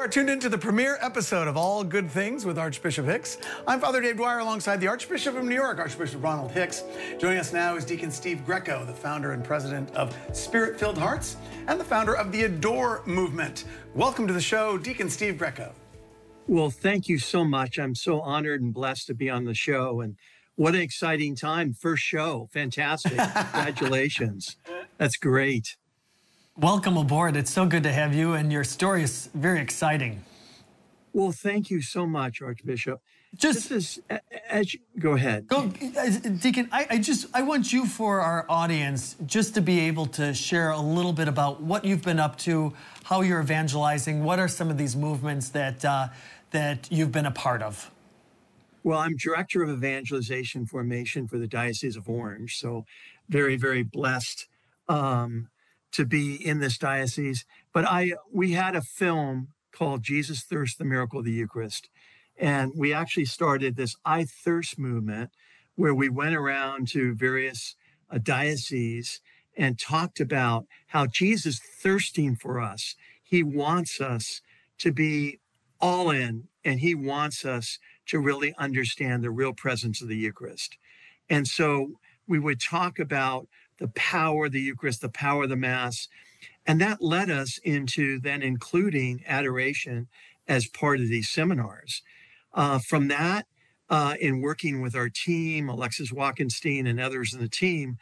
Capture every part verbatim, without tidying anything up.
are tuned into the premiere episode of All Good Things with Archbishop Hicks. I'm Father Dave Dwyer alongside the Archbishop of New York, Archbishop Ronald Hicks. Joining us now is Deacon Steve Greco, the founder and president of Spirit-Filled Hearts and the founder of the Adore movement. Welcome to the show, Deacon Steve Greco. Well, thank you so much. I'm so honored and blessed to be on the show. And what an exciting time. First show. Fantastic. Congratulations. That's great. Welcome aboard. It's so good to have you, and your story is very exciting. Well, thank you so much, Archbishop. Just this is, as you, go ahead. Go, Deacon. I, I just I want you, for our audience, just to be able to share a little bit about what you've been up to, how you're evangelizing. What are some of these movements that uh, that you've been a part of? Well, I'm Director of Evangelization Formation for the Diocese of Orange, so very, very blessed um, to be in this diocese. But I we had a film called Jesus Thirst, the Miracle of the Eucharist. And we actually started this I Thirst movement where we went around to various uh, dioceses and talked about how Jesus is thirsting for us. He wants us to be all in, and he wants us to really understand the real presence of the Eucharist. And so we would talk about the power of the Eucharist, the power of the Mass, and that led us into then including adoration as part of these seminars. Uh, from that, uh, in working with our team, Alexis Walkenstein and others in the team,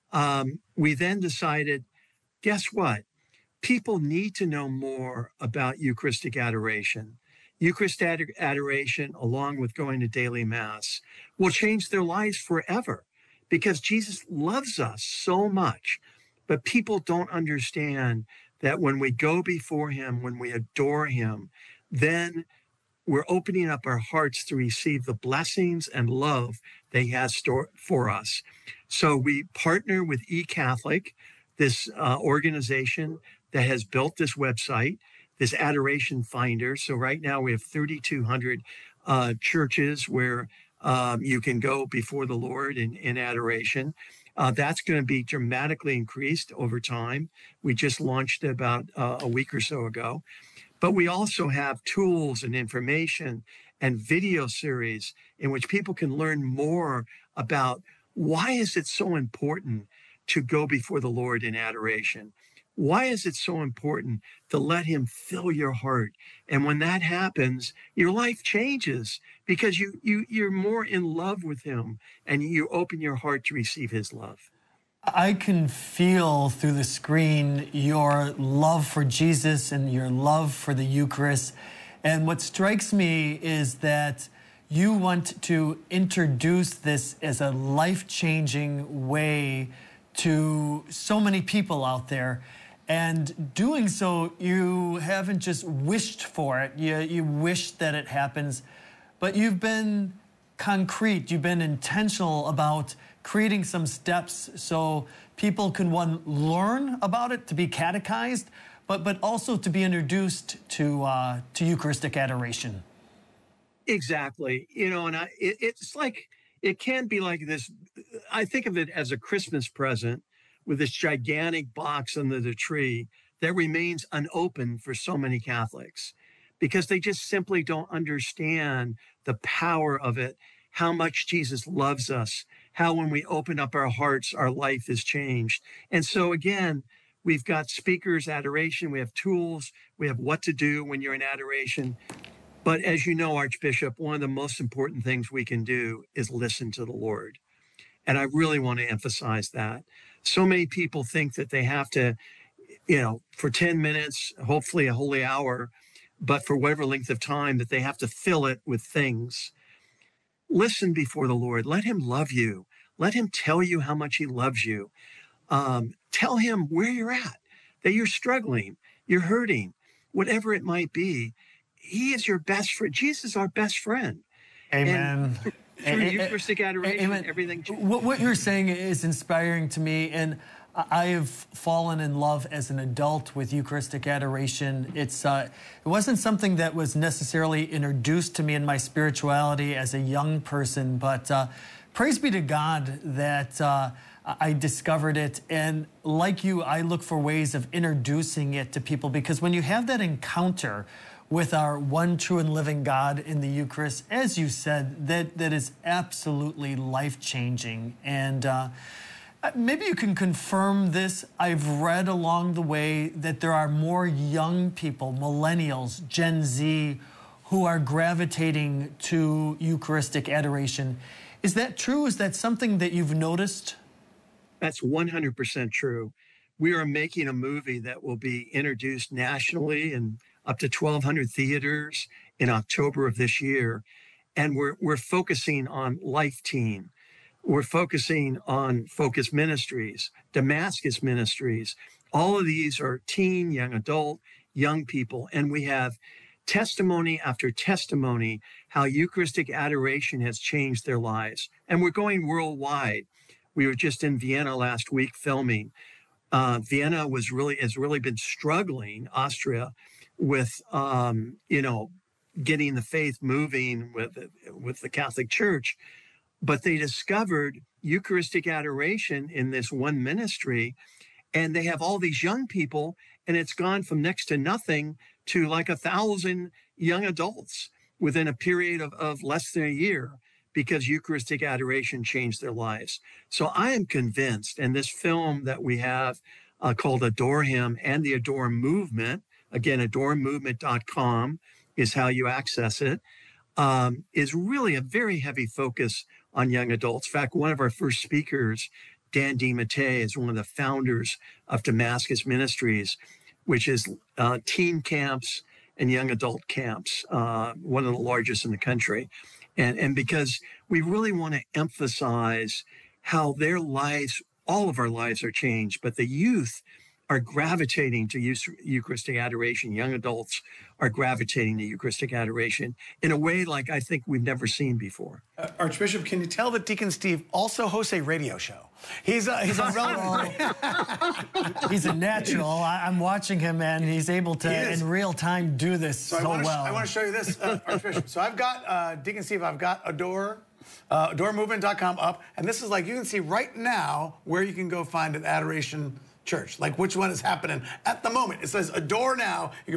um, we then decided, guess what? People need to know more about Eucharistic adoration. Eucharistic ad- adoration, along with going to daily Mass, will change their lives forever because Jesus loves us so much. But people don't understand that when we go before him, when we adore him, then we're opening up our hearts to receive the blessings and love that he has stored for us. So we partner with eCatholic, this uh, organization that has built this website, this Adoration Finder. So right now we have thirty-two hundred uh, churches where um, you can go before the Lord in, in adoration. Uh, that's going to be dramatically increased over time. We just launched it about uh, a week or so ago. But we also have tools and information and video series in which people can learn more about why is it so important to go before the Lord in adoration? Why is it so important to let him fill your heart? And when that happens, your life changes because you, you, you're more in love with him and you open your heart to receive his love. I can feel through the screen your love for Jesus and your love for the Eucharist. And what strikes me is that you want to introduce this as a life-changing way to so many people out there. And doing so, you haven't just wished for it, you, you wish that it happens, but you've been concrete, you've been intentional about creating some steps so people can, one, learn about it, to be catechized, but but also to be introduced to uh, to Eucharistic adoration. Exactly. You know, and I, it, it's like, it can be like this. I think of it as a Christmas present with this gigantic box under the tree that remains unopened for so many Catholics because they just simply don't understand the power of it, how much Jesus loves us, how when we open up our hearts, our life is changed. And so again, we've got speakers, adoration, we have tools, we have what to do when you're in adoration. But as you know, Archbishop, one of the most important things we can do is listen to the Lord. And I really want to emphasize that. So many people think that they have to, you know, for ten minutes, hopefully a holy hour, but for whatever length of time, that they have to fill it with things. Listen before the Lord. Let him love you. Let him tell you how much he loves you. Um, tell him where you're at, that you're struggling, you're hurting, whatever it might be. He is your best friend. Jesus is our best friend. Amen. And through Eucharistic adoration, Amen. everything changes. What, what you're saying is inspiring to me, and I have fallen in love as an adult with Eucharistic adoration. It's uh, it wasn't something that was necessarily introduced to me in my spirituality as a young person, but uh, praise be to God that uh, I discovered it. And like you, I look for ways of introducing it to people, because when you have that encounter with our one true and living God in the Eucharist, as you said, that, that is absolutely life-changing. And uh, maybe you can confirm this. I've read along the way that there are more young people, millennials, Gen Z, who are gravitating to Eucharistic adoration. Is that true? Is that something that you've noticed? That's one hundred percent true. We are making a movie that will be introduced nationally in up to twelve hundred theaters in October of this year. And we're, we're focusing on Life Teen. We're focusing on Focus Ministries, Damascus Ministries. All of these are teen, young adult, young people. And we have testimony after testimony how Eucharistic adoration has changed their lives. And we're going worldwide. We were just in Vienna last week filming. Uh, Vienna was really has really been struggling, Austria, with um, you know, getting the faith moving with with the Catholic Church. But they discovered Eucharistic adoration in this one ministry, and they have all these young people, and it's gone from next to nothing to like a thousand young adults within a period of, of less than a year, because Eucharistic adoration changed their lives. So I am convinced, and this film that we have uh, called Adore Him and the Adore Movement, again, adore movement dot com is how you access it, um, is really a very heavy focus on young adults. In fact, one of our first speakers, Dan DiMattei, is one of the founders of Damascus Ministries, which is uh, teen camps and young adult camps, uh, one of the largest in the country. And, and because we really want to emphasize how their lives, all of our lives are changed, but the youth are gravitating to Eucharistic adoration. Young adults are gravitating to Eucharistic adoration in a way like I think we've never seen before. Uh, Archbishop, can you tell that Deacon Steve also hosts a radio show? He's a, he's a relevant. He's a natural. I, I'm watching him, and he's able to, in real time, do this so, so I well. I want to show you this, uh, Archbishop. So I've got, uh, Deacon Steve, I've got Adore, uh, adore movement dot com up, and this is like, you can see right now where you can go find an adoration church, like which one is happening at the moment. It says Adore now. You can